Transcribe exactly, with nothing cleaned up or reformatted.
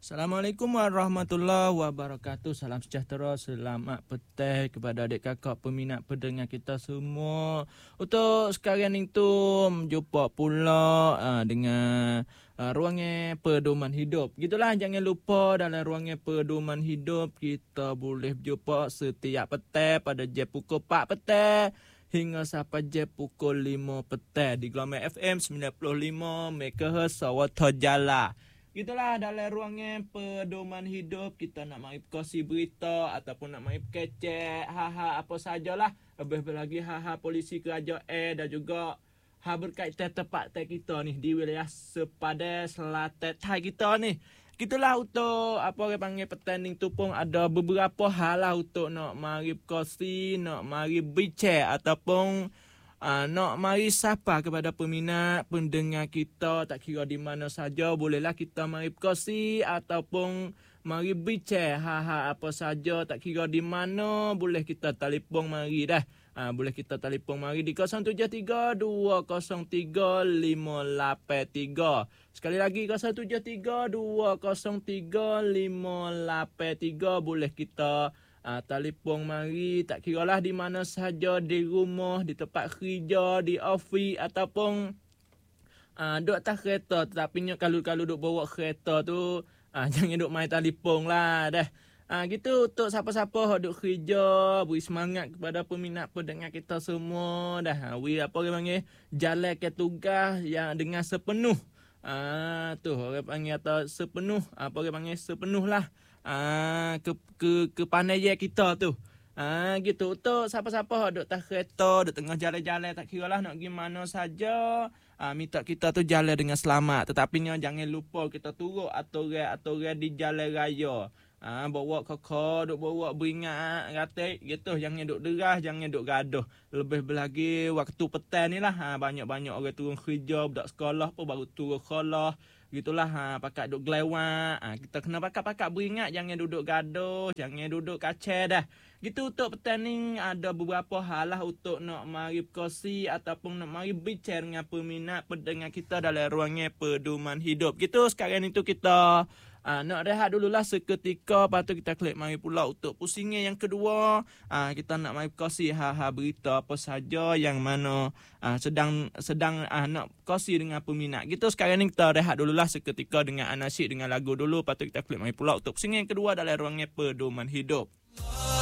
Assalamualaikum warahmatullahi wabarakatuh. Salam sejahtera, selamat petang kepada adik kakak peminat pendengar kita semua. Untuk sekarang itu jumpa pula uh, dengan uh, ruangnya pedoman hidup. Gitulah, jangan lupa dalam ruangnya pedoman hidup kita boleh berjumpa setiap petang pada jam pukul empat petang hingga sampai jam pukul lima petang di Gelombang F M sembilan puluh lima megahertz Sawata Jala. Gitulah, dalam ruangnya pedoman hidup kita nak mari kongsi berita ataupun nak mari kecek ha-ha apa sajalah, lebih lagi ha-ha polisi kerajaan dan juga ha berkaitan tempat tai kita ni di wilayah sepadan selatan tai kita ni. Gitulah, untuk apa orang panggil petanding tu pun ada beberapa hal lah untuk nak mari kongsi, nak mari bincang ataupun Uh, nak mari sapa kepada peminat pendengar kita, tak kira di mana saja bolehlah kita mari kongsi ataupun mari bincang ha-ha apa saja, tak kira di mana boleh kita telefon mari dah. Uh, boleh kita telefon mari di kosong tujuh tiga dua kosong tiga lima lapan tiga. Sekali lagi kosong tujuh tiga dua kosong tiga lima lapan tiga, boleh kita Ah, telefon mari, tak kiralah di mana sahaja, di rumah, di tempat kerja, di office ataupun ah, duduk atas kereta. Tetapi kalau kalau duduk bawa kereta tu ah, jangan duduk main telefon lah dah. Ah, gitu untuk siapa-siapa duduk kerja, beri semangat kepada peminat pendengar kita semua dah. We apa orang panggil, jalankan tugas yang dengan sepenuh. Ah, tu orang panggil atau sepenuh, apa orang panggil sepenuh lah. Ah, ke ke ke pandaian kita tu. Ah, gitu. Untuk siapa-siapa duk atas kereta, duk tengah jalan-jalan, tak kiralah nak pergi mana saja, ah, minta kita tu jalan dengan selamat. Tetapi jangan lupa kita turut aturan-aturan di jalan raya. Ah, bawa kakak, duk bawa beringat ratik gitu, jangan duk derah, jangan duk gaduh. Lebih lagi waktu petang ni lah, ah, banyak-banyak orang turun kerja, budak sekolah pun baru turun sekolah. Gitulah, ha, pakat duduk gelewak. Ha, kita kena pakat-pakat beringat, jangan duduk gaduh, jangan duduk kacau dah. Gitu, untuk petang ni ada beberapa hal lah untuk nak mari kongsi ataupun nak mari bincang dengan peminat pendengar kita dalam ruangnya pedoman hidup. Gitu, sekarang itu kita Uh, nak rehat dululah seketika, lepas tu kita klik mari pula untuk pusingan yang kedua. Uh, kita nak mari kongsi ha-ha berita apa saja yang mana uh, sedang sedang uh, nak kongsi dengan peminat. Gitu, sekarang ni kita rehat dululah seketika dengan anasyid, dengan lagu dulu. Lepas tu kita klik mari pula untuk pusingan yang kedua dalam ruangnya pedoman hidup.